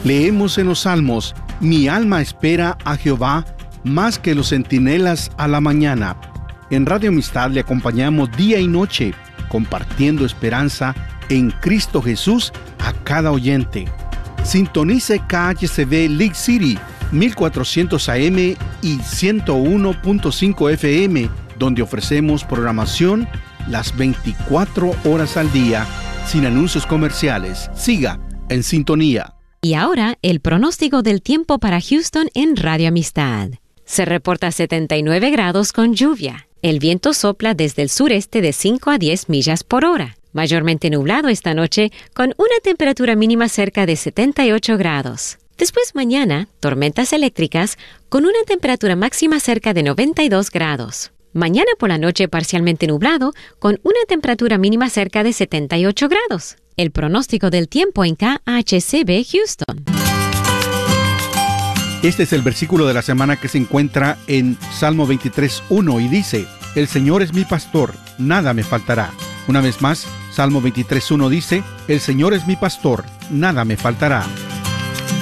Leemos en los Salmos: mi alma espera a Jehová más que los centinelas a la mañana. En Radio Amistad le acompañamos día y noche, compartiendo esperanza en Cristo Jesús a cada oyente. Sintonice KHCB League City, 1400 AM y 101.5 FM, donde ofrecemos programación las 24 horas al día, sin anuncios comerciales. Siga en sintonía. Y ahora, el pronóstico del tiempo para Houston en Radio Amistad. Se reporta 79 grados con lluvia. El viento sopla desde el sureste de 5 a 10 millas por hora. Mayormente nublado esta noche, con una temperatura mínima cerca de 78 grados. Después mañana, tormentas eléctricas, con una temperatura máxima cerca de 92 grados. Mañana por la noche parcialmente nublado, con una temperatura mínima cerca de 78 grados. El pronóstico del tiempo en KHCB Houston. Este es el versículo de la semana que se encuentra en Salmo 23:1 y dice: el Señor es mi pastor, nada me faltará. Una vez más, Salmo 23:1 dice: el Señor es mi pastor, nada me faltará.